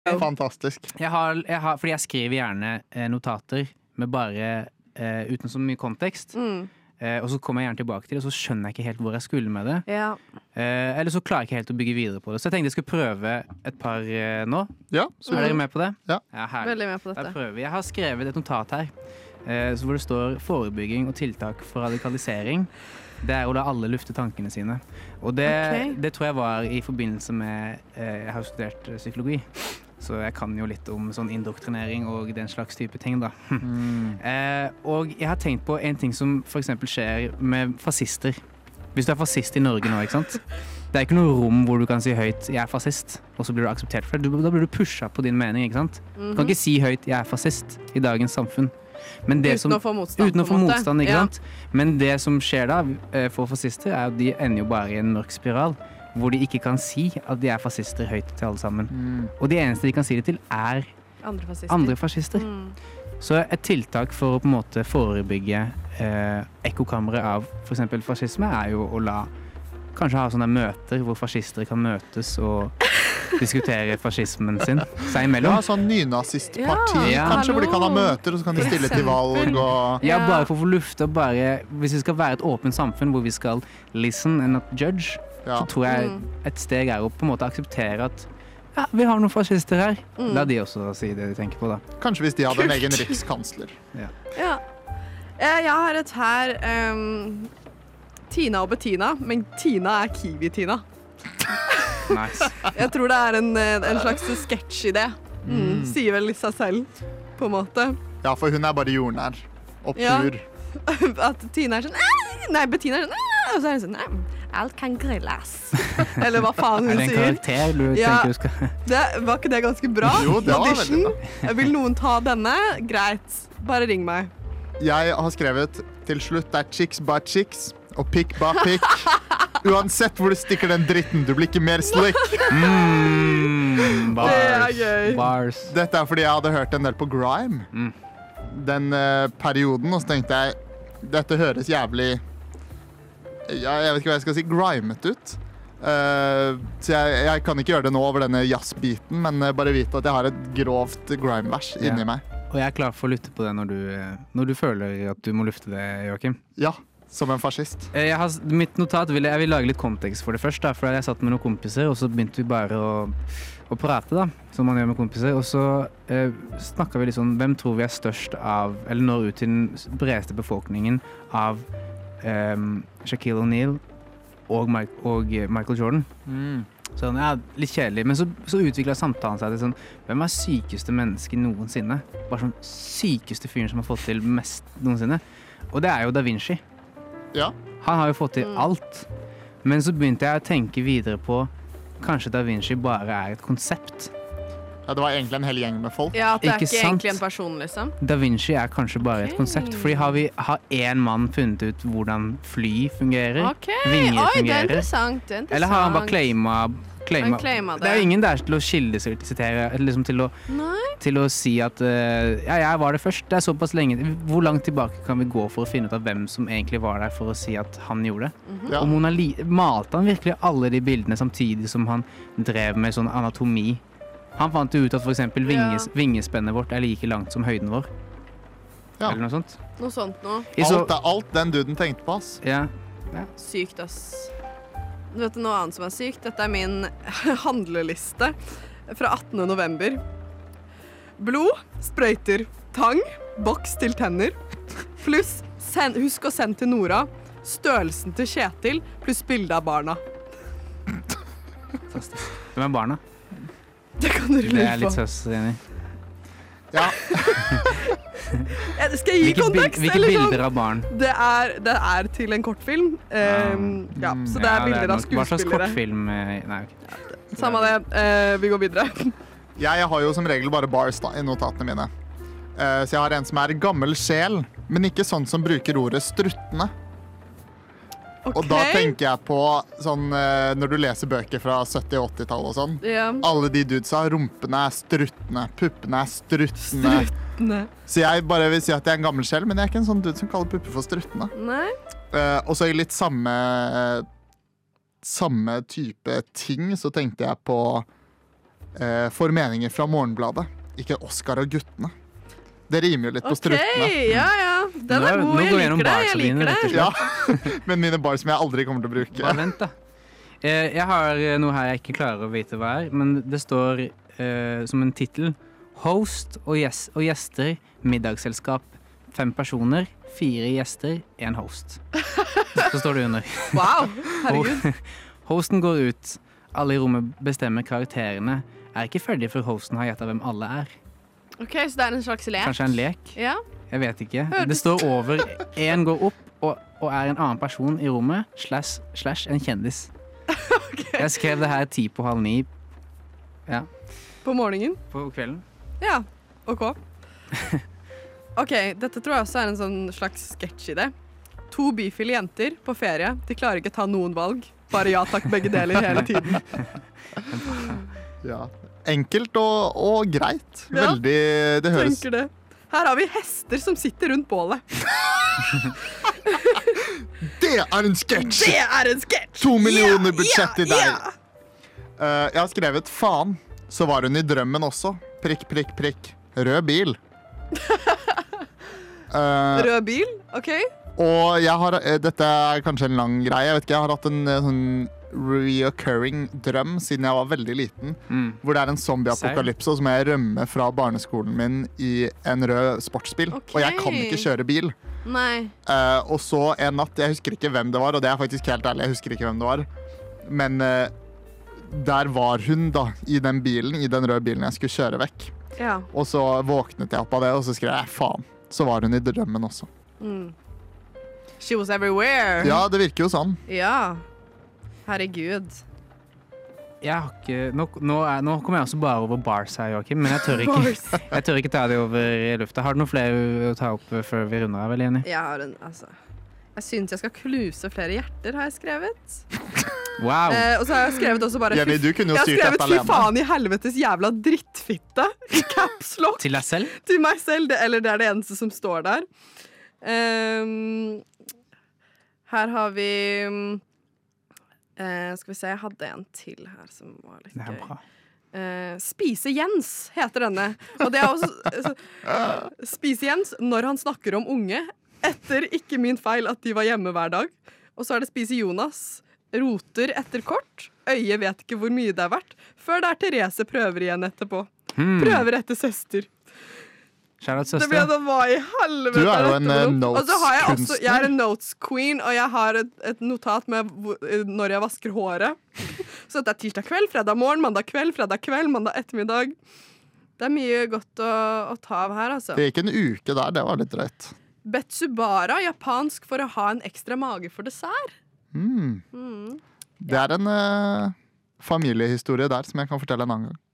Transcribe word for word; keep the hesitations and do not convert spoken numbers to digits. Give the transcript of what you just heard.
Fantastisk. Jeg har, jeg har, fordi jeg skriver gjerne eh, notater med bare eh, uten så mye kontekst. Mm. Eh, og så kommer jeg gjerne tilbake til det, og så skjønner jeg ikke helt hvor jeg skulle med det. Ja. Eh, eller så klarer jeg ikke helt å bygge videre på det. Så jeg tenkte jeg skulle prøve et par eh, nå. Ja, så er dere med på det? Ja. Ja, herlig. Veldig med på dette. Jeg prøver. Jeg har skrevet et notat her, eh, hvor det står forebygging og tiltak for radikalisering. Det er å la alle lufte tankene sine. Og det, Ok. det tror jeg var i forbindelse med eh, Jeg har jo studert eh, psykologi, så jeg kan jo litt om sånn indoktrinering og den slags type ting, da. eh, og jeg har tenkt på en ting som for eksempel skjer med fascister. Hvis du er fascist i Norge nå, ikke sant? Det er ikke noe rom hvor du kan si høyt 'jeg er fascist', og så blir du akseptert for det. Da blir du pusha på din mening, ikke sant? Du kan ikke si høyt 'jeg er fascist' i dagens samfunn. Men det Uten som, å få motstand. uten å på få en måte. motstand, ikke Ja. sant? Men det som skjer da eh, for fascister, er at de ender jo bare i en mørk spiral, hvor de ikke kan si at de er fascister høyt til alle sammen. Mm. Og de eneste de kan si det til, er Andre fascister. andre fascister. Mm. Så et tiltak for å på en måte forebygge eh, ekkokamre av for eksempel fascisme, er jo å la kanskje ha sånne møter hvor fascister kan møtes og diskutere fascismen sin seg imellom. Ja, sånn nynazistparti, Ja. kanskje, hvor de kan ha hallo. møter, og så kan de For stille til valg, eksempel. og... Ja, Ja. bare for å få lufte og bare hvis vi skal være et åpent samfunn hvor vi skal listen and not judge, Ja. så tror jeg Mm. et steg er å på en måte akseptere at ja, vi har noen fascister her. Mm. La de også si det de tenker på, da. Kanskje hvis de hadde en Kult. egen rikskansler. Ja. Eh, Jeg har et her ehm, Tina og Bettina, men Tina er Kiwi-Tina. Nice. Jeg tror det er en, eh, en slags sketsj-idé. Mm. Sier vel litt seg selv, på en måte. Ja, for hun er bare jordnær. Og Ja. pur. At Tina er sånn «Æ!» Nei, Bettina er sånn «Æ!» og så er hun sånn «Nei, alt kan grilles. Eller hva faen Er hun det en sier. karakter du Ja. tenker du skal Det, var ikke det ganske bra? Jo, det var Audition. veldig Vil noen ta denne? Greit. Bare ring meg. Jeg har skrevet til slutt det er chicks by chicks og pick by pick. Uansett hvor du stikker den dritten, du blir ikke mer slick. mm, Det er bars. gøy. Bars. Dette er fordi jeg hadde hørt en del på grime Mm. den eh, perioden, og så tenkte jeg dette høres jævlig ja, jeg vet ikke hva jeg skal si, grimet ut. Eh, så jeg, jeg kan ikke gjøre det nå over denne jazzbiten, men eh, bare vite at jeg har et grovt grime-vers Ja. inni meg. Og jeg er klar for å lytte på det når du, eh, når du føler at du må lufte det, Joakim. Ja, som en fascist. Eh, Jeg har, mitt notat vil jeg, jeg vil lage litt kontekst for det først, da, for jeg satt med noen kompiser, og så begynte vi bare å, å prate, da, som man gjør med kompiser. Og så eh, snakka vi litt sånn hvem tror vi er størst av, eller når ut til den bredeste befolkningen av eh, Shaquille O'Neal og, Mike, og Michael Jordan. Sånn, ja, litt kjedelig, men så, så utvikla samtalen seg til sånn hvem er sykeste menneske noensinne? Bare sånn sykeste fyren som har fått til mest noensinne. Og det er jo Da Vinci. Ja. Han har jo fått til Mm. alt. Men så begynte jeg å tenke videre på kanskje Da Vinci bare er et konsept. Ja, det var egentlig en hel gjeng med folk. Ja, at det er Ikke ikke sant? egentlig en person, liksom. Da Vinci er kanskje bare et Ok. konsept. Fordi har vi har én mann funnet ut hvordan fly fungerer? OK. Vinger Oi, det er fungerer. interessant. Det er interessant. Eller har han bare claima, claima Han claima det. Det er jo ingen der til å kildesitere, eller liksom til å Nei. til å si at eh, ja, jeg var det først. Det er såpass lenge. Hvor langt tilbake kan vi gå for å finne ut av hvem som egentlig var der for å si at han gjorde det? Mhm. Ja. Og Mona Li malte han virkelig alle de bildene samtidig som han drev med sånn anatomi? Han fant jo ut at for eksempel vinges, vingespennet vårt er like langt som høyden vår. Ja. Eller noe sånt. Noe sånt noe. I så, Alt er alt den duden tenkte på, ass. ja. Sykt, ass. Du vet noe annet som er sykt? Dette er min handleliste fra attende november. Blod, sprøyter, tang, boks til tenner, pluss send, husk å sende til Nora, størrelsen til Kjetil, pluss bilde av barna. Fantastisk. Hvem er barna? Det kan dere Det er lure litt på. søs enig. Ja, Ja, Skal jeg gi Hvilke, bil kontekst? hvilke eller sånn? bilder av barn? Det er, det er til en kortfilm. Um, ja, så det er Ja, bilder av nok- Hva slags skuespillere. kortfilm? eh, Nei, ok. Samme det. Eh, vi går videre. jeg har jo som regel bare bars da, i notatene mine. Eh, så jeg har en som er gammel sjel, men ikke sånn som bruker ordet struttende. Og da Ok. tenker jeg på sånn eh, når du leser bøker fra sytti- og åttitallet og sånn. Ja. Alle de dudesa, rumpene er struttende, puppene er struttende. Nei. Så jeg bare vil si at jeg er en gammel sjel, men jeg er ikke en sånn dude som kaller pupper for struttende. Nei. Eh, og så i litt samme samme type ting så tenkte jeg på eh, får meninger fra Morgenbladet, ikke Oscar og guttene. Det rimer jo litt på OK, struttene. ja, ja. Den er Nå- god. nå Jeg går vi gjennom liker det. Jeg barsa dine, liker rett og det. Ja, men mine bar som jeg aldri kommer til å bruke. Bare vent, da. Eh, jeg har noe her jeg ikke klarer å vite hva er, men det står eh, som en tittel. Host og, gjes og gjester, middagsselskap. Fem personer, fire gjester, én host. Så står det under. Wow, herregud. Hosten går ut. Alle i rommet bestemmer karakterene. Er ikke ferdig før hosten har gjetta hvem alle er. OK, så det er en slags lek? Kanskje en lek? Ja. Jeg vet ikke. Hørtes- Det står over. Én går opp og, og er en annen person i rommet, slash, slash en kjendis. Jeg skrev det her ti på halv ni ja, På morgenen? på kvelden. Ja. OK. OK, dette tror jeg også er en sånn slags sketsjidé. To bifile jenter på ferie. De klarer ikke ta noen valg. Bare ja takk, begge deler hele tiden. Ja. Enkelt og, og greit. Ja, Veldig, det høres Tenker det. Her har vi hester som sitter rundt bålet. Det er en sketsj! Det er en sketsj! To millioner budsjett til deg. Ja. Eh, jeg har skrevet faen, så var hun i drømmen også. Prikk, prikk, prikk. Rød bil. Eh, Rød bil, OK? og jeg har, eh, dette er kanskje en lang greie. Jeg vet ikke, jeg har hatt en eh, sånn reoccurring drøm siden jeg var veldig liten. Mm. Hvor det er en zombie-apokalypse, og så må jeg rømme fra barneskolen min i en rød sportsbil. Ok. Og jeg kan ikke kjøre bil. Nei. Eh, og så en natt, jeg husker ikke hvem det var, og det er faktisk helt ærlig, jeg husker ikke hvem det var. Men eh, der var hun da, i den bilen, i den røde bilen jeg skulle kjøre vekk. Ja. Og så våknet jeg opp av det, og så skrev jeg faen. Så var hun i drømmen også. Mm. She was everywhere. Ja, det virker jo sånn. Ja. Herregud. Jeg har ikke, nå, nå, er, nå kommer jeg også bare over bars her, Joakim, men jeg tør, ikke, Bars. jeg tør ikke ta det over i lufta. Har du noen flere å ta opp før vi runder av, eller Jenny? Jeg har en, altså Jeg syns jeg skal knuse flere hjerter, har jeg skrevet. Wow! Eh, og så har jeg skrevet også bare Jenny, du kunne jo Jeg har styrt skrevet dette 'fy alene. faen i helvetes jævla drittfitte' i caps lock Til deg selv? til meg selv. Det, eller det er det eneste som står der. Ehm, her har vi eh, Skal vi se, jeg hadde en til her som var litt Det er gøy. bra. Eh, Spise Jens heter denne. Og det er også så, Spise Jens når han snakker om unge, etter ikke min feil at de var hjemme hver dag. Og så er det Spise Jonas. Roter etter kort. Øyet vet ikke hvor mye det er verdt. Før det er Therese prøver igjen etterpå. Hmm. Prøver etter søster. Shout-out Det ble søster. sånn, hva i helvete Du er jo dette en, for eh, noe? Og så har jeg også, notes-kunstner. jeg er en notes queen, og jeg har et, et notat med hvor- når jeg vasker håret. Så det er tirsdag kveld, fredag morgen, mandag kveld, fredag kveld, mandag ettermiddag. Det er mye godt å, å ta av her, altså. Det gikk en uke der, det var litt drøyt. Betsubara, japansk for å ha en ekstra mage for dessert. Mm. Mm. Det er en eh, familiehistorie der som jeg kan fortelle en annen gang.